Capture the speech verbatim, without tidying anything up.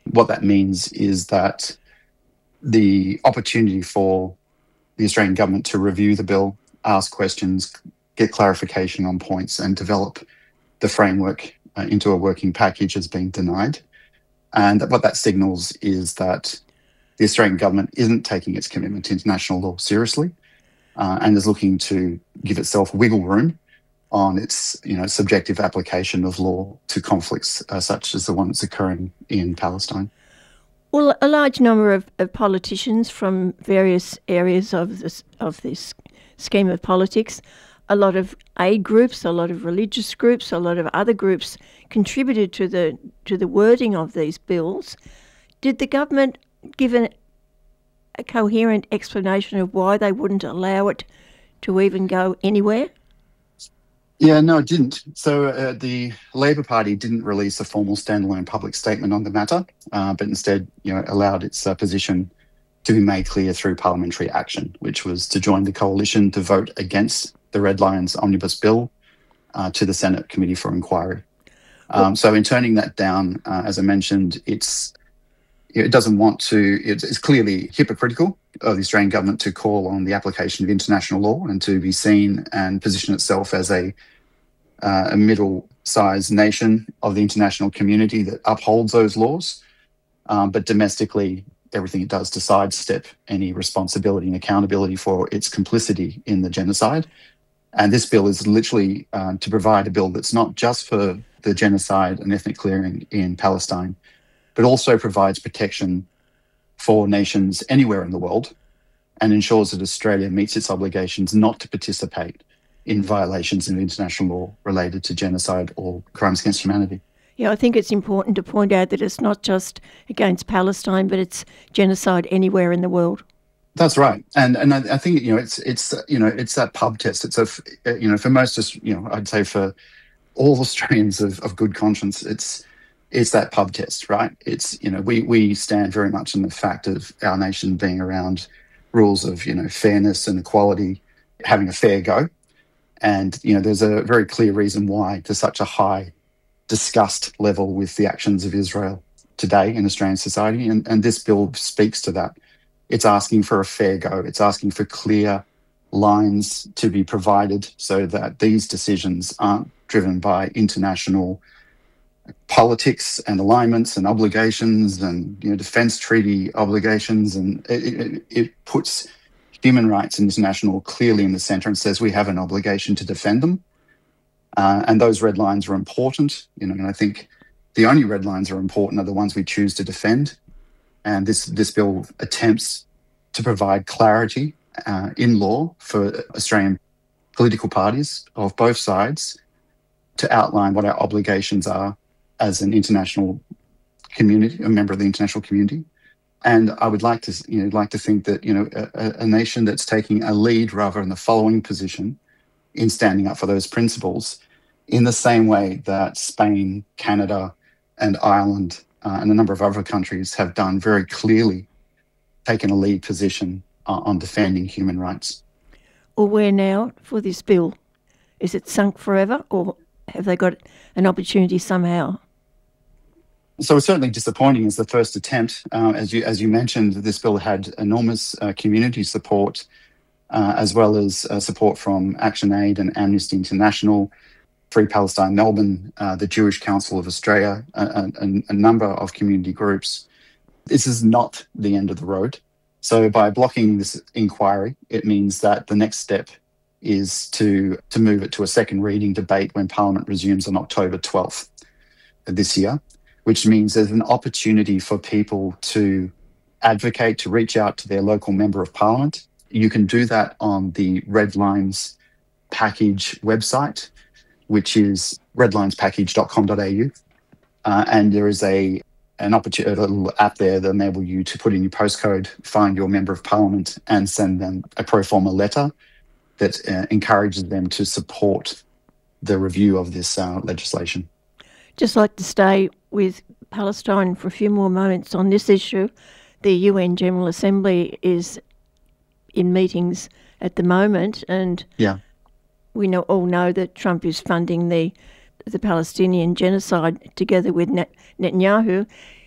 What that means is that the opportunity for the Australian government to review the bill, ask questions, get clarification on points, and develop the framework uh, into a working package has been denied. And what that signals is that the Australian government isn't taking its commitment to international law seriously uh, and is looking to give itself wiggle room on its you know, subjective application of law to conflicts uh, such as the one that's occurring in Palestine. Well, a large number of, of politicians from various areas of this of this scheme of politics, a lot of aid groups, a lot of religious groups, a lot of other groups contributed to the to the wording of these bills. Did the government give an, a coherent explanation of why they wouldn't allow it to even go anywhere? Yeah, no, it didn't. So uh, the Labor Party didn't release a formal standalone public statement on the matter, uh, but instead, you know, allowed its uh, position to be made clear through parliamentary action, which was to join the coalition to vote against the Red Lions Omnibus Bill uh, to the Senate Committee for Inquiry. Um, so in turning that down, uh, as I mentioned, it's it doesn't want to, it's, it's clearly hypocritical of the Australian government to call on the application of international law and to be seen and position itself as a, uh, a middle-sized nation of the international community that upholds those laws. Um, but domestically, everything it does to sidestep any responsibility and accountability for its complicity in the genocide. And this bill is literally uh, to provide a bill that's not just for the genocide and ethnic clearing in Palestine, but also provides protection for nations anywhere in the world and ensures that Australia meets its obligations not to participate in violations of international law related to genocide or crimes against humanity. Yeah, I think it's important to point out that it's not just against Palestine, but it's genocide anywhere in the world. That's right, and and I, I think you know it's it's you know it's that pub test. It's a you know for most you know I'd say for all Australians of, of good conscience, it's it's that pub test, right? It's you know we we stand very much in the fact of our nation being around rules of you know fairness and equality, having a fair go, and you know there's a very clear reason why there's such a high disgust level with the actions of Israel today in Australian society, and and this bill speaks to that. It's asking for a fair go. It's asking for clear lines to be provided so that these decisions aren't driven by international politics and alignments and obligations and you know defence treaty obligations. And it, it, it puts human rights and international clearly in the centre and says we have an obligation to defend them. Uh, and those red lines are important. You know, and I think the only red lines are important are the ones we choose to defend. And this this bill attempts to provide clarity uh, in law for Australian political parties of both sides to outline what our obligations are as an international community, a member of the international community. And I would like to, you know, like to think that you know a, a nation that's taking a lead rather than the following position in standing up for those principles, in the same way that Spain, Canada, and Ireland Uh, and a number of other countries have done very clearly taken a lead position uh, on defending human rights. Well, where now for this bill? Is it sunk forever, or have they got an opportunity somehow? So it's certainly disappointing as the first attempt. Uh, as you as you mentioned, this bill had enormous uh, community support, uh, as well as uh, support from ActionAid and Amnesty International, Free Palestine Melbourne, uh, the Jewish Council of Australia, a, a, a number of community groups. This is not the end of the road. So by blocking this inquiry, it means that the next step is to, to move it to a second reading debate when Parliament resumes on October twelfth of this year, which means there's an opportunity for people to advocate, to reach out to their local member of Parliament. You can do that on the Red Lines Package website, which is redlines package dot com dot a u. Uh, and there is a an opportunity, a little app there that enable you to put in your postcode, find your member of Parliament, and send them a pro forma letter that uh, encourages them to support the review of this uh, legislation. Just like to stay with Palestine for a few more moments on this issue. The U N General Assembly is in meetings at the moment, and yeah. we know all know that Trump is funding the the Palestinian genocide together with Net- Netanyahu.